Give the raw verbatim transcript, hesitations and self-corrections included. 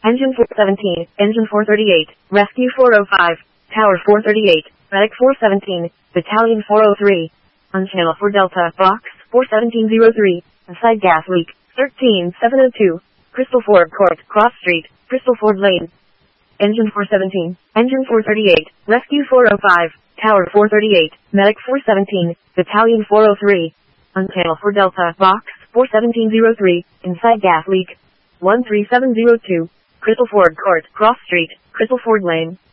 Engine four seventeen, Engine four thirty-eight, Rescue four oh five, Tower four thirty-eight, Medic four seventeen, Battalion four oh three. On channel four Delta, Box four seventeen oh three, inside gas leak, thirteen seven oh two, Crystal Ford Court, Cross Street, Crystal Ford Lane. Engine four seventeen, Engine four thirty-eight, Rescue four oh five, Tower four thirty-eight, Medic four seventeen, Battalion four oh three. On channel four Delta, Box four seventeen oh three, inside gas leak, one three seven oh two, Crystal Ford Court, Cross Street, Crystal Ford Lane.